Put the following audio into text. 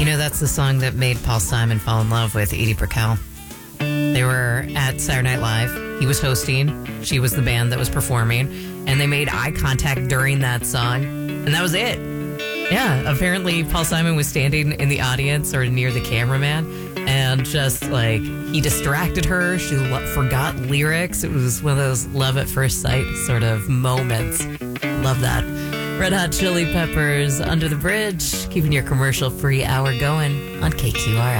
That's the song that made Paul Simon fall in love with Edie Brickell. They were at Saturday Night Live. He was hosting. She was the band that was performing. And they made eye contact during that song. And that was it. Yeah, apparently Paul Simon was standing in the audience or near the cameraman. And just he distracted her. She forgot lyrics. It was one of those love at first sight sort of moments. Love that. Red Hot Chili Peppers, Under the Bridge, keeping your commercial-free hour going on KQRS.